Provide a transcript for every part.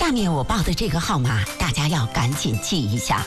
下面我报的这个号码，大家要赶紧记一下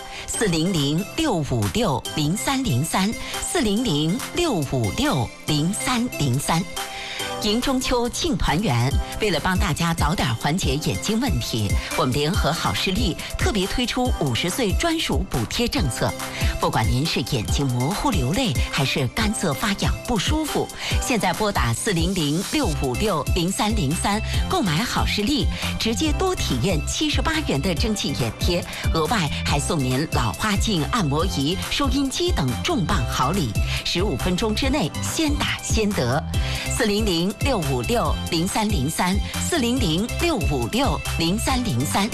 ：400-656-0303，400-656-0303。迎中秋庆团圆，为了帮大家早点缓解眼睛问题，我们联合好视力特别推出50岁专属补贴政策。不管您是眼睛模糊流泪，还是干涩发痒不舒服，现在拨打400-656-0303购买好视力，直接多体验78元的蒸汽眼贴，额外还送您老花镜、按摩仪、收音机等重磅好礼，15分钟之内先打先得。400-656-0303，400-656-0303。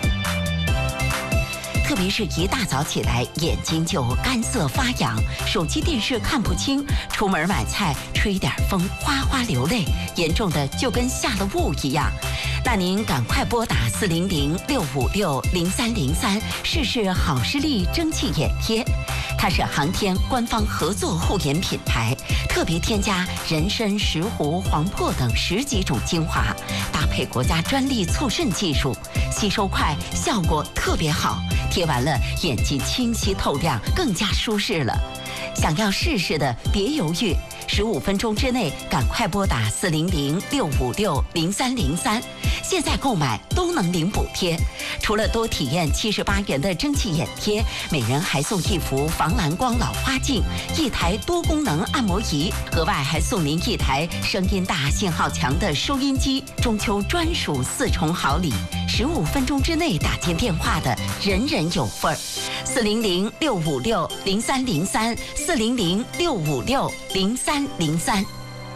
特别是一大早起来，眼睛就干涩发痒，手机电视看不清，出门买菜吹点风哗哗流泪，严重的就跟下了雾一样。那您赶快拨打400-656-0303试试好视力蒸汽眼贴。它是航天官方合作护眼品牌，特别添加人参、石斛、黄柏等10几种精华，搭配国家专利促渗技术，吸收快，效果特别好，贴完了眼睛清晰透亮，更加舒适了。想要试试的别犹豫，15分钟之内赶快拨打400-656-0303，现在购买都能领补贴。除了多体验78元的蒸汽眼贴，每人还送1幅防蓝光老花镜，1台多功能按摩仪，额外还送您1台声音大、信号强的收音机，中秋专属4重好礼。15分钟之内打进电话的，人人有份儿。400-656-0303，400-656-0303。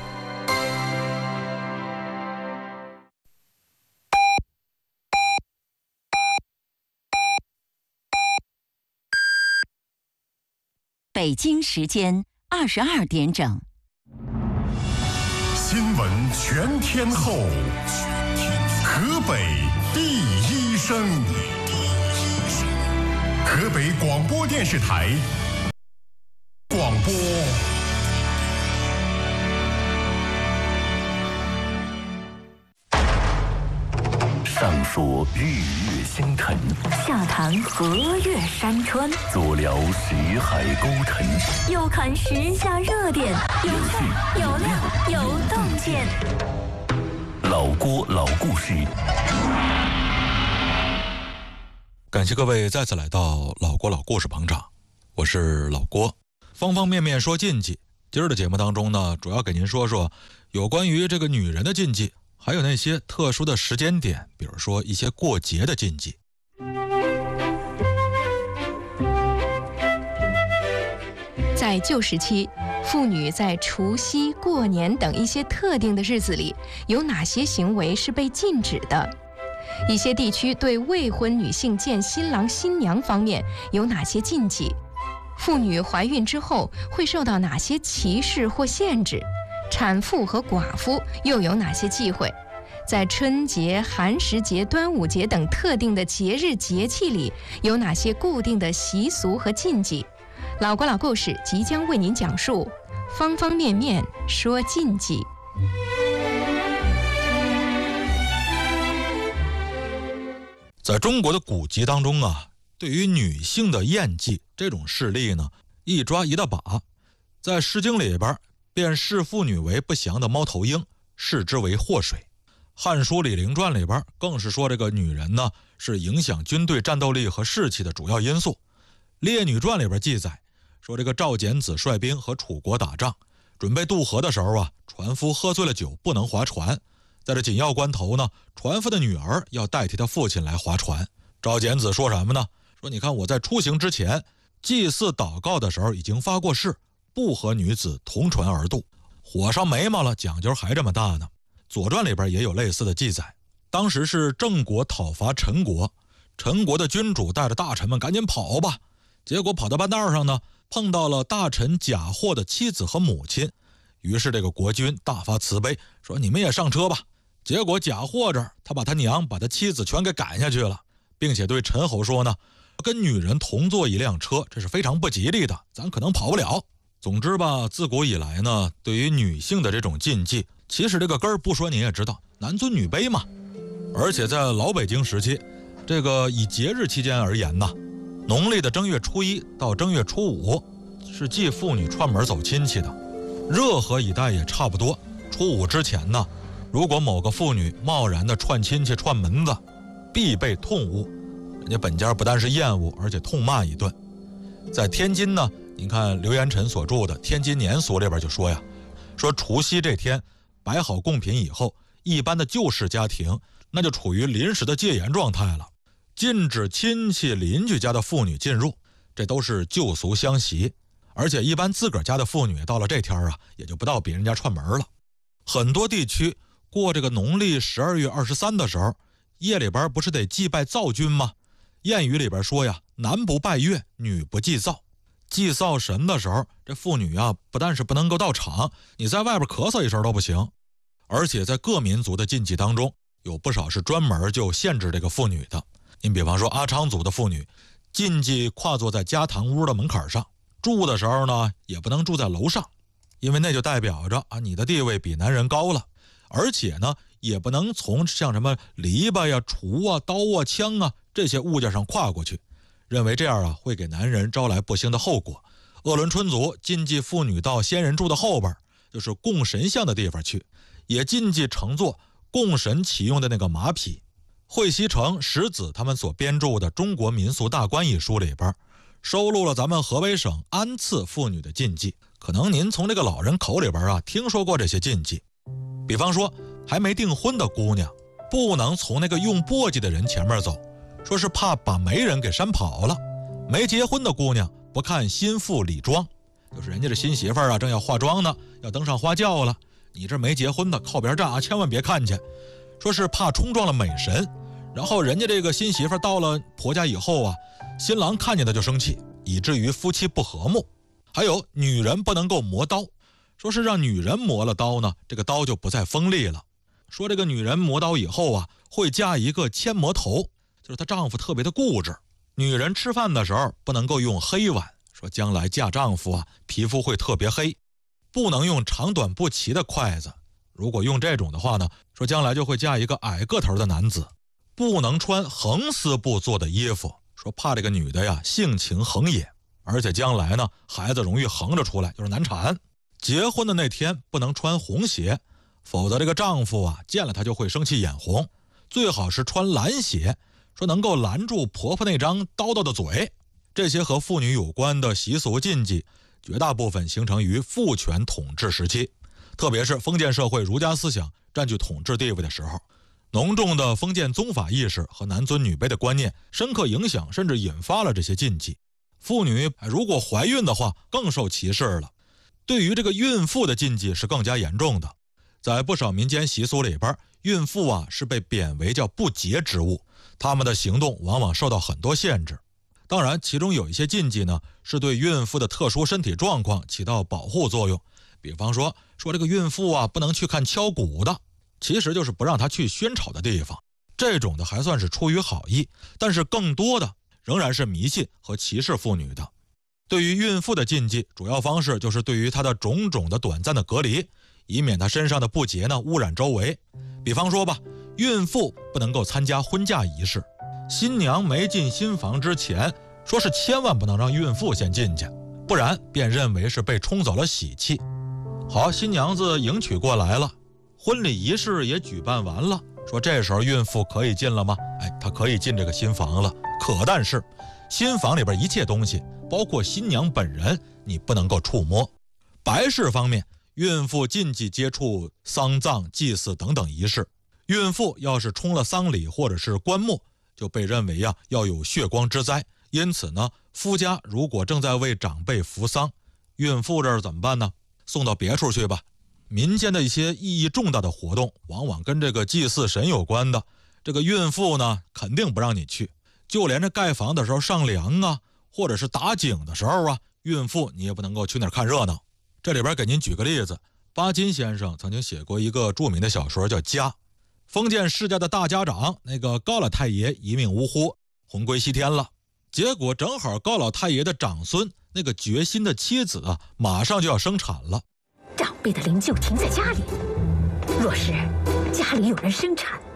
北京时间22点整。 新闻全天候，河北第一声，河北广播电视台广播。 上说日月星辰， 下谈河岳山川， 左聊识海沟沉， 右看时下热点，有趣有料有洞见。 老郭老故事。 感谢各位再次来到老郭老故事捧场，我是老郭。方方面面说禁忌，今儿的节目当中呢，主要给您说说有关于这个女人的禁忌，还有那些特殊的时间点，比如说一些过节的禁忌。 在旧时期，妇女在除夕、过年等一些特定的日子里，有哪些行为是被禁止的？一些地区对未婚女性见新郎新娘方面有哪些禁忌？妇女怀孕之后会受到哪些歧视或限制？产妇和寡妇又有哪些忌讳？在春节、寒食节、端午节等特定的节日节气里，有哪些固定的习俗和禁忌？老郭老故事即将为您讲述，方方面面说禁忌。 在中国的古籍当中啊，对于女性的艳忌这种事例呢，一抓一大把。在《诗经》里边，便视妇女为不祥的猫头鹰，视之为祸水。《汉书·李陵传》里边更是说，这个女人呢是影响军队战斗力和士气的主要因素。《列女传》里边记载说，这个赵简子率兵和楚国打仗，准备渡河的时候啊，船夫喝醉了酒，不能划船。在这紧要关头呢，船夫的女儿要代替他父亲来划船。赵简子说什么呢？说你看我在出行之前祭祀祷告的时候已经发过誓，不和女子同船而渡。火烧眉毛了，讲究还这么大呢。左传里边也有类似的记载。当时是郑国讨伐陈国，陈国的君主带着大臣们赶紧跑吧，结果跑到半道上呢，碰到了大臣贾获的妻子和母亲。于是这个国君大发慈悲，说你们也上车吧。结果贾获这儿，他把他娘把他妻子全给赶下去了，并且对陈侯说呢，跟女人同坐一辆车，这是非常不吉利的，咱可能跑不了。总之吧，自古以来呢，对于女性的这种禁忌，其实这个根儿不说您也知道，男尊女卑嘛。 而且在老北京时期，这个以节日期间而言呢，农历的正月初1到正月初5是祭妇女串门走亲戚的。热河一带也差不多，初5之前呢，如果某个妇女贸然的串亲戚串门子，必被痛侮，人家本家不但是厌恶，而且痛骂一顿。在天津呢，您看刘延臣所著的《天津年俗》里边就说呀，说除夕这天摆好贡品以后，一般的旧式家庭那就处于临时的戒严状态了，禁止亲戚邻居家的妇女进入，这都是旧俗相袭。而且一般自个儿家的妇女到了这天啊，也就不到别人家串门了。很多地区过这个农历12月23的时候，夜里边不是得祭拜灶君吗？谚语里边说呀，男不拜月，女不祭灶。祭灶神的时候，这妇女啊，不但是不能够到场，你在外边咳嗽一声都不行。而且在各民族的禁忌当中，有不少是专门就限制这个妇女的。您比方说阿昌族的妇女，禁忌跨坐在家堂屋的门槛上，住的时候呢，也不能住在楼上，因为那就代表着啊，你的地位比男人高了。而且呢，也不能从像什么篱笆呀、锄啊、刀啊、枪啊这些物件上跨过去，认为这样啊会给男人招来不幸的后果。鄂伦春族禁忌妇女到先人住的后边，就是供神像的地方去，也禁忌乘坐供神启用的那个马匹。惠西城石子他们所编著的《中国民俗大观》一书里边，收录了咱们河北省安次妇女的禁忌。可能您从这个老人口里边啊听说过这些禁忌。比方说，还没订婚的姑娘不能从那个用簸箕的人前面走，说是怕把媒人给扇跑了。没结婚的姑娘不看新妇理妆，就是人家这新媳妇啊正要化妆呢，要登上花轿了，你这没结婚的靠边站啊，千万别看去，说是怕冲撞了美神。然后人家这个新媳妇到了婆家以后啊，新郎看见她就生气，以至于夫妻不和睦。还有女人不能够磨刀，说是让女人磨了刀呢，这个刀就不再锋利了。说这个女人磨刀以后啊，会加一个铅磨头，就是她丈夫特别的固执。女人吃饭的时候不能够用黑碗，说将来嫁丈夫啊，皮肤会特别黑。不能用长短不齐的筷子，如果用这种的话呢，说将来就会嫁一个矮个头的男子。不能穿横丝布做的衣服，说怕这个女的呀性情横野，而且将来呢孩子容易横着出来，就是难产。结婚的那天不能穿红鞋，否则这个丈夫啊见了她就会生气眼红。最好是穿蓝鞋，说能够拦住婆婆那张叨叨的嘴。这些和妇女有关的习俗禁忌，绝大部分形成于父权统治时期，特别是封建社会儒家思想占据统治地位的时候。浓重的封建宗法意识和男尊女卑的观念深刻影响甚至引发了这些禁忌。妇女如果怀孕的话更受歧视了。对于这个孕妇的禁忌是更加严重的。在不少民间习俗里边，孕妇啊是被贬为叫不洁之物，她们的行动往往受到很多限制。当然其中有一些禁忌呢是对孕妇的特殊身体状况起到保护作用。比方说这个孕妇啊不能去看敲鼓的，其实就是不让她去喧吵的地方。这种的还算是出于好意，但是更多的仍然是迷信和歧视妇女的。对于孕妇的禁忌，主要方式就是对于她的种种的短暂的隔离，以免她身上的不洁呢污染周围。比方说吧，孕妇不能够参加婚嫁仪式，新娘没进新房之前，说是千万不能让孕妇先进去，不然便认为是被冲走了喜气。好，新娘子迎娶过来了，婚礼仪式也举办完了，说这时候孕妇可以进了吗？她可以进这个新房了。但是新房里边一切东西，包括新娘本人，你不能够触摸。白事方面，孕妇禁忌接触丧葬、祭祀等等仪式。孕妇要是冲了丧礼或者是棺木，就被认为呀要有血光之灾。因此呢，夫家如果正在为长辈扶丧，孕妇这儿怎么办呢？送到别处去吧。民间的一些意义重大的活动，往往跟这个祭祀神有关的，这个孕妇呢肯定不让你去。就连这盖房的时候上梁啊，或者是打井的时候啊，孕妇你也不能够去那儿看热闹。这里边给您举个例子，巴金先生曾经写过一个著名的小说叫《家》。封建世家的大家长那个高老太爷一命呜呼，魂归西天了。结果正好高老太爷的长孙那个决心的妻子啊，马上就要生产了。 长辈的灵柩停在家里，若是家里有人生产，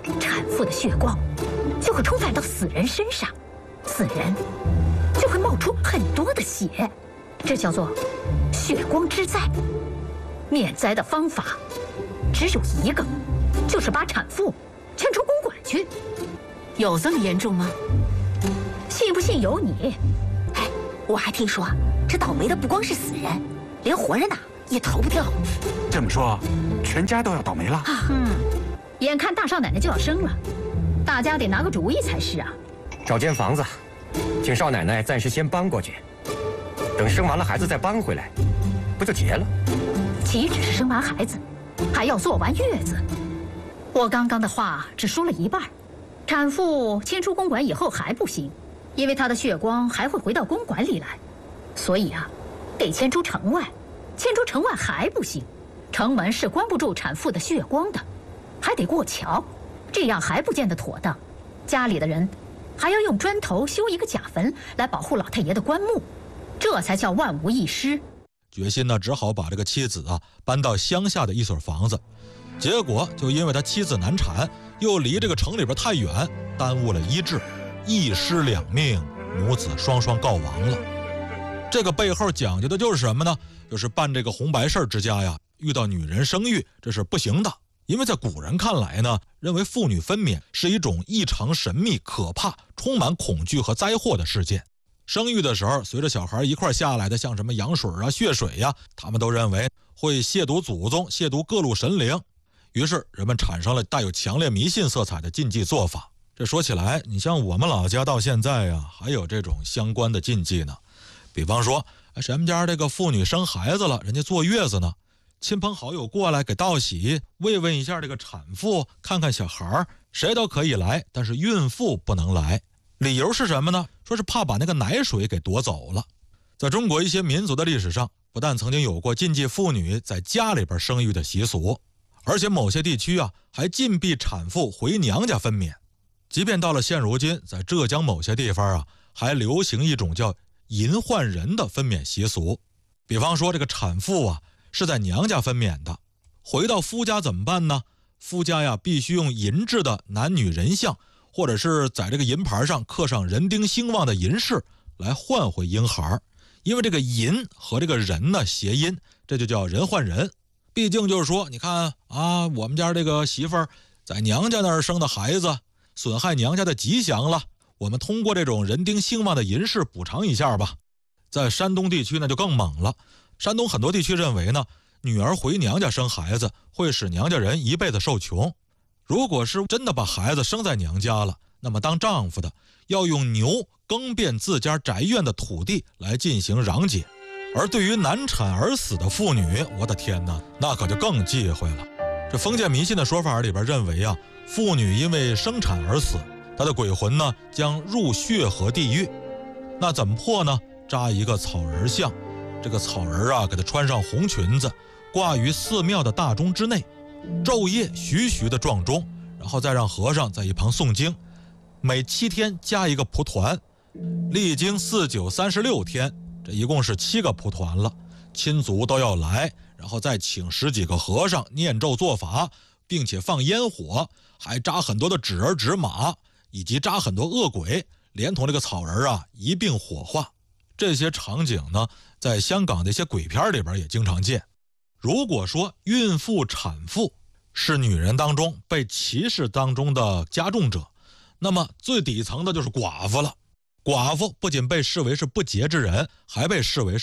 产妇的血光就会冲犯到死人身上，死人就会冒出很多的血，这叫做血光之灾。免灾的方法只有一个，就是把产妇牵出公馆去。 有这么严重吗？ 信不信由你。 哎，我还听说这倒霉的不光是死人，连活人呐也逃不掉。 这么说，全家都要倒霉了？ 眼看大少奶奶就要生了，大家得拿个主意才是啊。 找间房子，请少奶奶暂时先搬过去，等生完了孩子再搬回来，不就结了？ 岂止是生完孩子，还要坐完月子。我刚刚的话只说了一半。产妇牵出公馆以后还不行，因为她的血光还会回到公馆里来，所以啊，得牵出城外。牵出城外还不行，城门是关不住产妇的血光的，还得过桥，这样还不见得妥当。家里的人还要用砖头修一个假坟来保护老太爷的棺木，这才叫万无一失。 决心呢，只好把这个妻子啊搬到乡下的一所房子，结果就因为他妻子难产，又离这个城里边太远，耽误了医治，一尸两命，母子双双告亡了。这个背后讲究的就是什么呢？就是办这个红白事之家呀，遇到女人生育这是不行的，因为在古人看来呢，认为妇女分娩是一种异常神秘、可怕、充满恐惧和灾祸的事件。生育的时候，随着小孩一块下来的，像什么羊水啊、血水呀，他们都认为会亵渎祖宗、亵渎各路神灵，于是人们产生了带有强烈迷信色彩的禁忌做法。这说起来，你像我们老家到现在呀，还有这种相关的禁忌呢。比方说，谁们家这个妇女生孩子了，人家坐月子呢，亲朋好友过来给道喜，慰问一下这个产妇，看看小孩，谁都可以来，但是孕妇不能来。理由是什么呢？说是怕把那个奶水给夺走了。在中国一些民族的历史上，不但曾经有过禁忌妇女在家里边生育的习俗，而且某些地区啊还禁闭产妇回娘家分娩。即便到了现如今，在浙江某些地方啊还流行一种叫银换人的分娩习俗。比方说这个产妇啊是在娘家分娩的，回到夫家怎么办呢？夫家呀必须用银制的男女人像，或者是在这个银牌上刻上人丁兴旺的银饰来换回婴孩。因为这个银和这个人呢谐音，这就叫人换人。毕竟就是说，你看啊，我们家这个媳妇儿在娘家那儿生的孩子，损害娘家的吉祥了，我们通过这种人丁兴旺的银饰补偿一下吧。在山东地区呢就更猛了，山东很多地区认为呢，女儿回娘家生孩子会使娘家人一辈子受穷。如果是真的把孩子生在娘家了，那么当丈夫的要用牛耕遍自家宅院的土地来进行壤解。而对于难产而死的妇女，我的天哪，那可就更忌讳了。这封建迷信的说法里边认为啊，妇女因为生产而死，她的鬼魂呢将入血河地狱。那怎么破呢？扎一个草人像，这个草人啊给她穿上红裙子，挂于寺庙的大钟之内，昼夜徐徐的撞钟，然后再让和尚在一旁诵经，每7天加一个蒲团，历经4、9、36天，这一共是7个蒲团了。亲族都要来，然后再请10几个和尚念咒做法，并且放烟火，还扎很多的纸人纸马，以及扎很多恶鬼，连同这个草人啊一并火化。这些场景呢，在香港的一些鬼片里边也经常见。如果说孕妇、产妇是女人当中被歧视当中的加重者，那么最底层的就是寡妇了。寡妇不仅被视为是不洁之人，还被视为是